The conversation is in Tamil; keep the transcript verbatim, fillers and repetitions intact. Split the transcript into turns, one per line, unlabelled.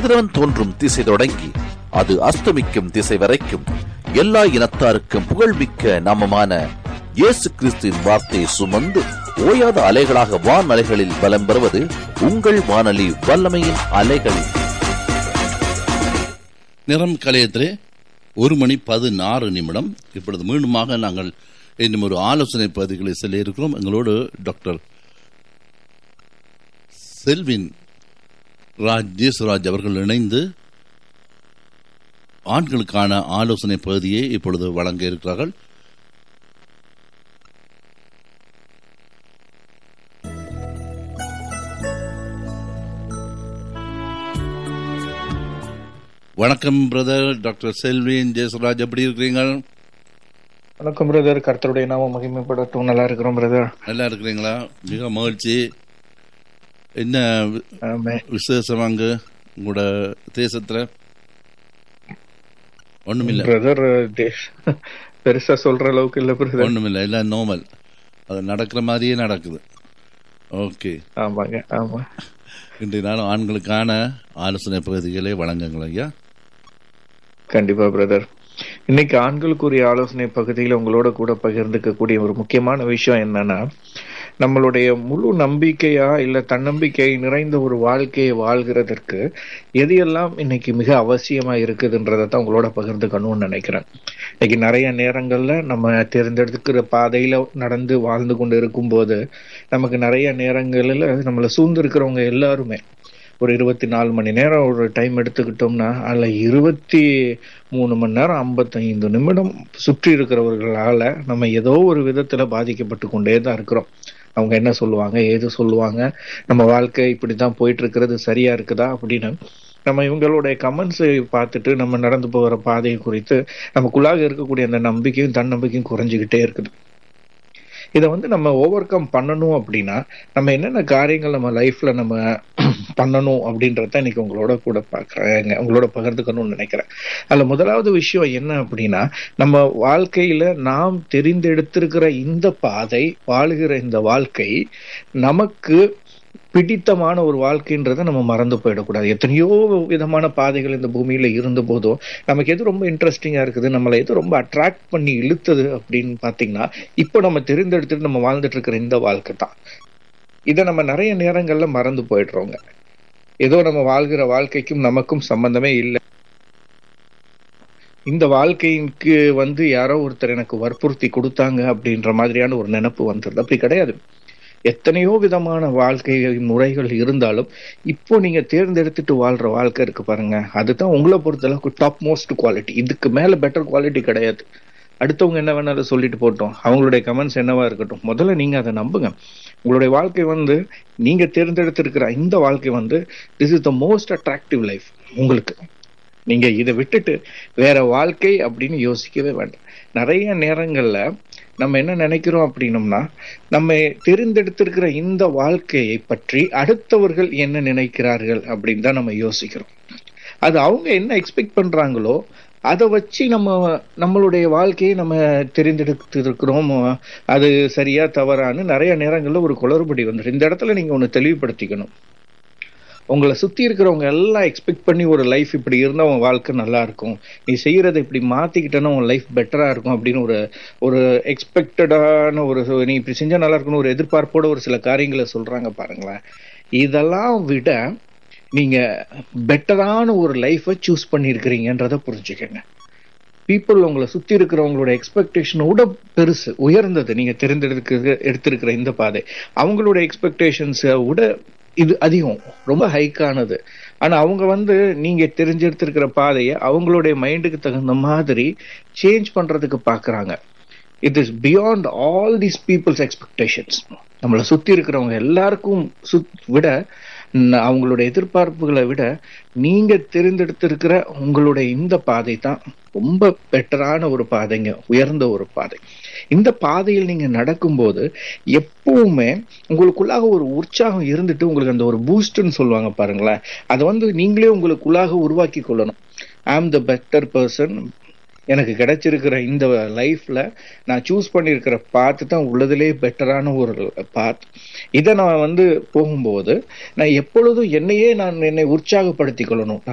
கதிரவன் தோன்றும் திசை தொடங்கி அது அஸ்தமிக்கும் திசை வரைக்கும் எல்லா இனத்தாருக்கும் புகழ்மிக்க நாமமான இயேசு கிறிஸ்துவின் வார்த்தையை சுமந்து ஓயாத அலைகளாக வான் அலைகளில் பலம் பெறுவது உங்கள் வானொலி வல்லமையின் அலைகள்.
நிறம் கலையத்திலே ஒரு மணி பதினாறு நிமிடம். இப்பொழுது மீண்டுமாக நாங்கள் இன்னும் ஒரு ஆலோசனை பகுதிகளை செல்ல இருக்கிறோம். எங்களோடு டாக்டர் செல்வின் ராஜ் ஜேசுராஜ் அவர்கள் இணைந்து ஆண்களுக்கான ஆலோசனை பகுதியை இப்பொழுது வழங்க இருக்கிறார்கள். வணக்கம் பிரதர். டாக்டர் செல்வின் ஜேசுராஜ், எப்படி இருக்கிறீங்க?
வணக்கம் பிரதர். கர்த்தருடைய நாமம் மகிமைப்படட்டும். நல்லா இருக்கிறோம் பிரதர். நல்லா
இருக்கிறீங்களா? மிக மகிழ்ச்சி. என்ன விசேஷம் அங்கு உங்களோட தேசத்துல? ஒண்ணுமில்ல
பிரதர், பெருசா சொல்ற அளவுக்கு இல்ல பிரதர்.
ஒண்ணுமில்ல, எல்லாம் நார்மல். அது நடக்கிற மாதிரியே நடக்குது. ஓகே,
ஆமாங்க. ஆமா,
இன்றைய நாள் ஆண்களுக்கான ஆலோசனை பகுதிகளை வழங்குங்கள் ஐயா.
கண்டிப்பா பிரதர். இன்னைக்கு ஆண்களுக்குரிய ஆலோசனை பகுதியில் உங்களோட கூட பகிர்ந்துக்க கூடிய ஒரு முக்கியமான விஷயம் என்னன்னா, நம்மளுடைய முழு நம்பிக்கையா இல்ல தன்னம்பிக்கை நிறைந்த ஒரு வாழ்க்கையை வாழ்கிறதற்கு எது எல்லாம் இன்னைக்கு மிக அவசியமா இருக்குதுன்றதை தான் உங்களோட பகிர்ந்துக்கணும்னு நினைக்கிறேன். இன்னைக்கு நிறைய நேரங்கள்ல நம்ம தேர்ந்தெடுக்கிற பாதையில நடந்து வாழ்ந்து கொண்டு இருக்கும் போது நமக்கு நிறைய நேரங்களில் நம்மளை சூழ்ந்து இருக்கிறவங்க எல்லாருமே ஒரு இருபத்தி நாலு மணி நேரம் ஒரு டைம் எடுத்துக்கிட்டோம்னா அதுல இருபத்தி மூணு மணி நேரம் ஐம்பத்தைந்து நிமிடம் சுற்றி இருக்கிறவர்களால நம்ம ஏதோ ஒரு விதத்துல பாதிக்கப்பட்டு கொண்டே தான் இருக்கிறோம். அவங்க என்ன சொல்லுவாங்க, ஏது சொல்லுவாங்க, நம்ம வாழ்க்கை இப்படிதான் போயிட்டு இருக்கிறது சரியா இருக்குதா அப்படின்னு நம்ம இவங்களுடைய கமெண்ட்ஸை பார்த்துட்டு நம்ம நடந்து போகிற பாதையை குறித்து நமக்குள்ளாக இருக்கக்கூடிய அந்த நம்பிக்கையும் தன்னம்பிக்கையும் குறைஞ்சிக்கிட்டே இருக்குது. இதை வந்து நம்ம ஓவர் கம் பண்ணணும் அப்படின்னா நம்ம என்னென்ன காரியங்கள் நம்ம லைஃப்ல நம்ம பண்ணணும் அப்படின்றத இன்னைக்கு உங்களோட கூட பாக்குறேங்க, உங்களோட பகிர்ந்துக்கணும்னு நினைக்கிறேன். அதுல முதலாவது விஷயம் என்ன அப்படின்னா, நம்ம வாழ்க்கையில நாம் தெரிந்தெடுத்திருக்கிற இந்த பாதை, வாழுகிற இந்த வாழ்க்கை நமக்கு பிடித்தமான ஒரு வாழ்க்கைன்றதை நம்ம மறந்து போயிடக்கூடாது. எத்தனையோ விதமான பாதைகள் இந்த பூமியில இருந்த போதும் நமக்கு எது ரொம்ப இன்ட்ரெஸ்டிங்கா இருக்குது, நம்மளை எது ரொம்ப அட்ராக்ட் பண்ணி இழுத்தது அப்படின்னு பாத்தீங்கன்னா இப்போ நம்ம தெரிந்தெடுத்துட்டு நம்ம வாழ்ந்துட்டு இருக்கிற இந்த வாழ்க்கை தான். இதை நம்ம நிறைய நேரங்கள்ல மறந்து போயிடுறோங்க. ஏதோ நம்ம வாழ்கிற வாழ்க்கைக்கும் நமக்கும் சம்பந்தமே இல்லை, இந்த வாழ்க்கைக்கு வந்து யாரோ ஒருத்தர் எனக்கு வற்புறுத்தி கொடுத்தாங்க அப்படின்ற மாதிரியான ஒரு நினைப்பு வந்துருது. அப்படி கிடையாது. எத்தனையோ விதமான வாழ்க்கை முறைகள் இருந்தாலும் இப்போ நீங்க தேர்ந்தெடுத்துட்டு வாழ்ற வாழ்க்கை இருக்கு பாருங்க, அதுதான் உங்களை பொறுத்த அளவுக்கு டாப் மோஸ்ட் குவாலிட்டி. இதுக்கு மேல பெட்டர் குவாலிட்டி கிடையாது. அடுத்தவங்க என்ன வேணாலும் சொல்லிட்டு போட்டோம், அவங்களுடைய கமெண்ட்ஸ் என்னவா இருக்கட்டும், முதல்ல நீங்க அதை நம்புங்க. உங்களுடைய வாழ்க்கை வந்து நீங்க தேர்ந்தெடுத்திருக்கிற இந்த வாழ்க்கை வந்து this is the most attractive life உங்களுக்கு. நீங்க இதை விட்டுட்டு வேற வாழ்க்கை அப்படின்னு யோசிக்கவே வேண்டாம். நிறைய நேரங்கள்ல நம்ம என்ன நினைக்கிறோம் அப்படின்னம்னா, நம்ம தெரிந்தெடுத்திருக்கிற இந்த வாழ்க்கையை பற்றி அடுத்தவர்கள் என்ன நினைக்கிறார்கள் அப்படின்னு தான் நம்ம யோசிக்கிறோம். அது அவங்க என்ன எக்ஸ்பெக்ட் பண்றாங்களோ அதை வச்சு நம்ம நம்மளுடைய வாழ்க்கையை நம்ம தெரிந்தெடுத்து இருக்கிறோம். அது சரியா தவறான்னு நிறைய நேரங்கள்ல ஒரு குளறுபடி வந்துடும். இந்த இடத்துல நீங்க ஒண்ணு தெளிவுபடுத்திக்கணும். உங்களை சுத்தி இருக்கிறவங்க எல்லாம் எக்ஸ்பெக்ட் பண்ணி ஒரு லைஃப் இப்படி இருந்தா உன் வாழ்க்கை நல்லா இருக்கும், நீ செய்யறதை இப்படி மாத்திக்கிட்டேன்னா உன் லைஃப் பெட்டரா இருக்கும் அப்படின்னு ஒரு ஒரு எக்ஸ்பெக்டடான ஒரு நீ இப்படி செஞ்சா நல்லா இருக்குன்னு ஒரு எதிர்பார்ப்போட ஒரு சில காரியங்களை சொல்றாங்க பாருங்களேன். இதெல்லாம் விட நீங்க பெட்டரான ஒரு லைஃபை சூஸ் பண்ணிருக்கிறீங்கன்றத புரிஞ்சுக்கங்க. பீப்புள் உங்களை சுத்தி இருக்கிறவங்களோட எக்ஸ்பெக்டேஷனோட பெருசு உயர்ந்தது நீங்க தெரிந்தெடுக்க எடுத்திருக்கிற இந்த பாதை. அவங்களோட எக்ஸ்பெக்டேஷன்ஸை விட இது அதிகம், ரொம்ப ஹைக்கானது. ஆனா அவங்க வந்து நீங்க தெரிஞ்செடுத்திருக்கிற பாதையை அவங்களுடைய மைண்டுக்கு தகுந்த மாதிரி சேஞ்ச் பண்றதுக்கு பாக்குறாங்க. It is beyond all these peoples expectations. நம்மளை சுத்தி இருக்கிறவங்க எல்லாருக்கும் விட அவங்களுடைய எதிர்பார்ப்புகளை விட நீங்க தெரிந்தெடுத்திருக்கிற உங்களுடைய இந்த பாதை தான் ரொம்ப பெட்டரான ஒரு பாதைங்க, உயர்ந்த ஒரு பாதை. இந்த பாதையில் நீங்க நடக்கும்போது எப்பவுமே உங்களுக்குள்ளாக ஒரு உற்சாகம் இருந்துட்டு உங்களுக்கு அந்த ஒரு பூஸ்ட்ன்னு சொல்லுவாங்க பாருங்களேன், அதை வந்து நீங்களே உங்களுக்குள்ளாக உருவாக்கி கொள்ளணும். ஐ ஆம் த பெட்டர் பர்சன், எனக்கு கிடைச்சிருக்கிற இந்த லைஃப்ல நான் சூஸ் பண்ணியிருக்கிற பாத்து தான் உள்ளதுலே பெட்டரான ஒரு பாத். இதை நான் வந்து போகும்போது நான் எப்பொழுதும் என்னையே நான் என்னை உற்சாகப்படுத்திக் கொள்ளணும்.